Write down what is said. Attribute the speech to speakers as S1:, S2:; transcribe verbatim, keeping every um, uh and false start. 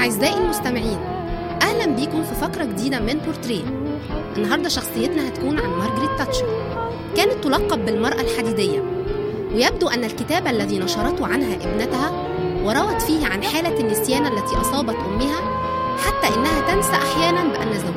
S1: أعزائي المستمعين، أهلا بيكم في فقرة جديدة من بورتريه. النهاردة شخصيتنا هتكون عن مارغريت تاتشر. كانت تلقب بالمرأة الحديدية، ويبدو أن الكتاب الذي نشرته عنها ابنتها وروت فيه عن حالة النسيان التي أصابت أمها، حتى إنها تنسى أحيانا بأن